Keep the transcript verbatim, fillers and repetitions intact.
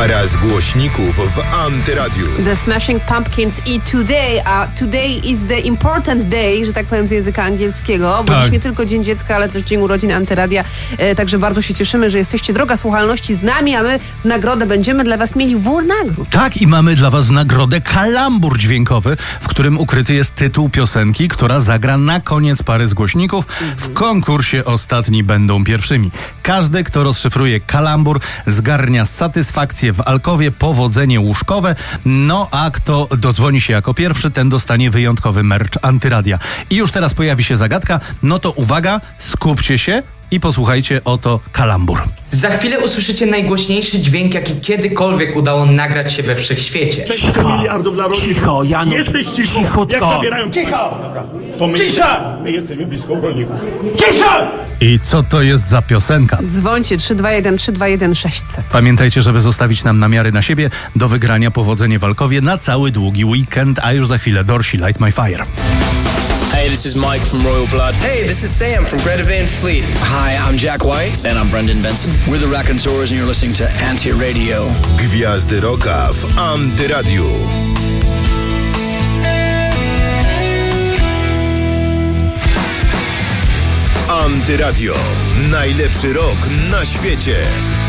Para z głośników w Antyradiu. The Smashing Pumpkins i Today, a Today is the important day, że tak powiem z języka angielskiego, bo tak. dziś nie tylko Dzień Dziecka, ale też Dzień Urodzin Antyradia, e, także bardzo się cieszymy, że jesteście, droga słuchalności, z nami, a my w nagrodę będziemy dla was mieli wór nagród. Tak, i mamy dla was w nagrodę kalambur dźwiękowy, w którym ukryty jest tytuł piosenki, która zagra na koniec pary z głośników. W konkursie ostatni będą pierwszymi. Każdy, kto rozszyfruje kalambur, zgarnia satysfakcję w alkowie, powodzenie łóżkowe, no a kto dodzwoni się jako pierwszy, ten dostanie wyjątkowy merch Antyradia. I już teraz pojawi się zagadka, no to uwaga, skupcie się i posłuchajcie oto kalambur. Za chwilę usłyszycie najgłośniejszy dźwięk, jaki kiedykolwiek udało nagrać się we wszechświecie. Cicho, miliardów dla rolników. Cicho, Janusz. Jesteś cicho. Cichutko. Jak zabierają... Cicho! To my Cisza! My jesteśmy blisko rolników. Cisza! I co to jest za piosenka? Dzwońcie trzy dwa jeden trzy dwa jeden sześć zero zero. Pamiętajcie, żeby zostawić nam namiary na siebie do wygrania powodzenie w Alkowie na cały długi weekend, a już za chwilę Dorsi, Light My Fire. Hey, this is Mike from Royal Blood. Hey, this is Sam from Greta Van Fleet. Hi, I'm Jack White. And I'm Brendan Benson. We're the Raconteurs and you're listening to Anti-Radio. Gwiazdy Rocka w Antyradiu. Antyradio. Najlepszy rok na świecie.